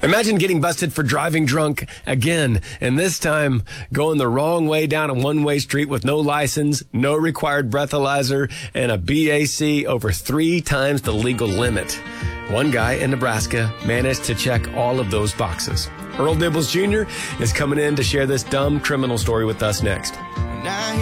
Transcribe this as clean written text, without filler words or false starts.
Imagine getting busted for driving drunk again, and this time going the wrong way down a one-way street with no license, no required breathalyzer, and a BAC over 3 times the legal limit. One guy in Nebraska managed to check all of those boxes. Earl Dibbles Jr. is coming in to share this dumb criminal story with us next.